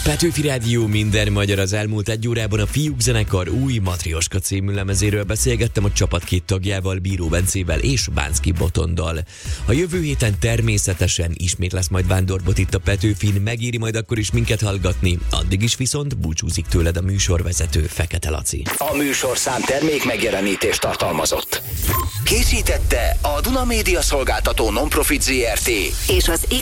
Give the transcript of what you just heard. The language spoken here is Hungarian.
Petőfi Rádió, minden magyar. Az elmúlt egy órában a Fiúk zenekar új Matrioska című lemezéről beszélgettem a csapat két tagjával, Bíró Bencével és Bánszky Botondal. A jövő héten természetesen ismét lesz majd Vándorbot itt a Petőfin, megéri majd akkor is minket hallgatni, addig is viszont búcsúzik tőled a műsorvezető, Fekete Laci. A műsorszám termék megjelenítést tartalmazott. Készítette a Duna Média Szolgáltató Non-Profit Zrt. és az